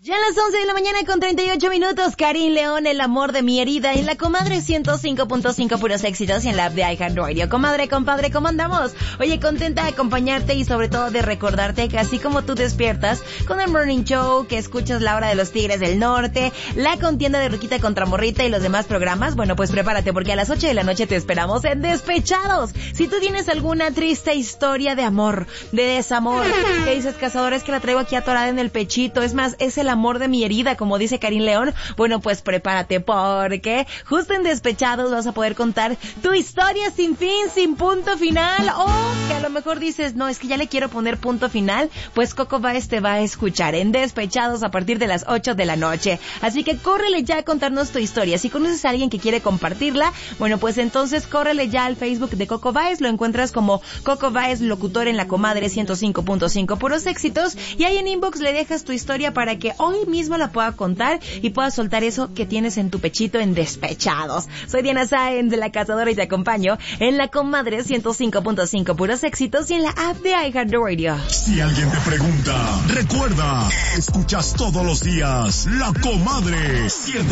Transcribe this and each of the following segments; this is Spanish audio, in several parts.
Ya a las 11 de la mañana con 38 minutos, Karin León, El amor de mi herida, en la Comadre 105.5 puros éxitos y en la app de iHeartRadio. Comadre, compadre, ¿cómo andamos? Oye, contenta de acompañarte y sobre todo de recordarte que así como tú despiertas con el Morning Show, que escuchas La Hora de los Tigres del Norte, la contienda de Ruquita contra Morrita y los demás programas, bueno, pues prepárate porque a las 8 de la noche te esperamos en Despechados. Si tú tienes alguna triste historia de amor, de desamor, que dices, cazadores, que la traigo aquí atorada en el pechito, es más, es el amor de mi herida, como dice Karin León, bueno, pues prepárate porque justo en Despechados vas a poder contar tu historia sin fin, sin punto final, o que a lo mejor dices, no, es que ya le quiero poner punto final, pues Coco Báez te va a escuchar en Despechados a partir de las 8 de la noche. Así que córrele ya a contarnos tu historia. Si conoces a alguien que quiere compartirla, bueno, pues entonces córrele ya al Facebook de Coco Báez, lo encuentras como Coco Báez Locutor en la Comadre 105.5 puros éxitos, y ahí en inbox le dejas tu historia para que hoy mismo la pueda contar y pueda soltar eso que tienes en tu pechito en Despechados. Soy Diana Sáenz de La Cazadora y te acompaño en la Comadre 105.5 puros éxitos y en la app de iHeartRadio. Si alguien te pregunta, recuerda, escuchas todos los días La Comadre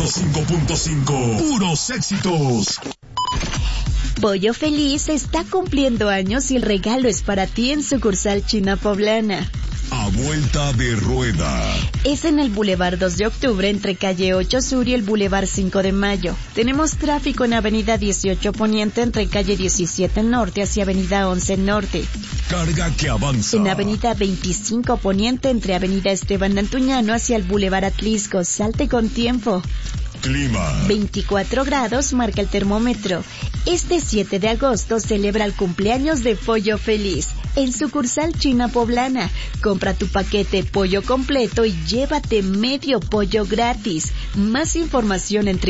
105.5 puros éxitos. Pollo Feliz está cumpliendo años y el regalo es para ti en sucursal China Poblana. A vuelta de rueda. Es en el Boulevard 2 de Octubre entre calle 8 Sur y el Boulevard 5 de Mayo. Tenemos tráfico en avenida 18 Poniente entre calle 17 Norte hacia avenida 11 Norte. Carga que avanza. En avenida 25 Poniente entre avenida Esteban Antuñano hacia el Boulevard Atlisco. Salte con tiempo. Clima. 24 grados marca el termómetro. Este 7 de agosto celebra el cumpleaños de Pollo Feliz en sucursal China Poblana. Compra tu paquete pollo completo y llévate medio pollo gratis. Más información en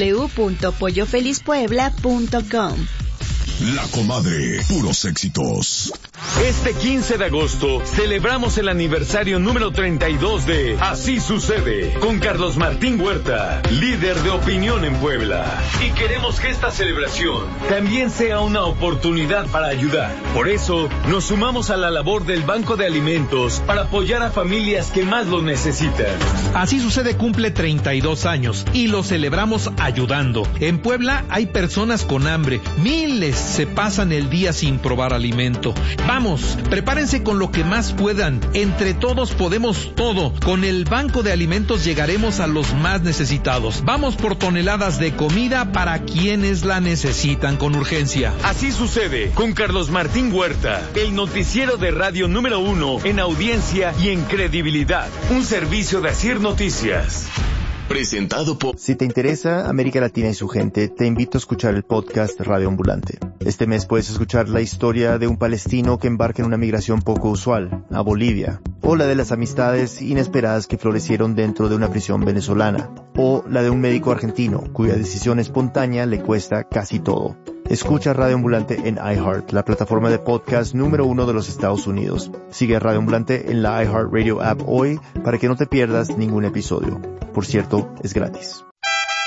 www.pollofelizpuebla.com. La Comadre, puros éxitos. Este 15 de agosto celebramos el aniversario número 32 de Así Sucede con Carlos Martín Huerta, líder de opinión en Puebla. Y queremos que esta celebración también sea una oportunidad para ayudar. Por eso nos sumamos a la labor del Banco de Alimentos para apoyar a familias que más lo necesitan. Así Sucede cumple 32 años y lo celebramos ayudando. En Puebla hay personas con hambre, miles se pasan el día sin probar alimento. Vamos, prepárense con lo que más puedan. Entre todos podemos todo. Con el Banco de Alimentos llegaremos a los más necesitados. Vamos por toneladas de comida para quienes la necesitan con urgencia. Así Sucede con Carlos Martín Huerta, el noticiero de radio número 1 en audiencia y en credibilidad. Un servicio de Asir Noticias. Presentado por... Si te interesa América Latina y su gente, te invito a escuchar el podcast Radio Ambulante. Este mes puedes escuchar la historia de un palestino que embarca en una migración poco usual, a Bolivia, o la de las amistades inesperadas que florecieron dentro de una prisión venezolana, o la de un médico argentino cuya decisión espontánea le cuesta casi todo. Escucha Radio Ambulante en iHeart, la plataforma de podcast número 1 de los Estados Unidos. Sigue a Radio Ambulante en la iHeartRadio app hoy para que no te pierdas ningún episodio. Por cierto, es gratis.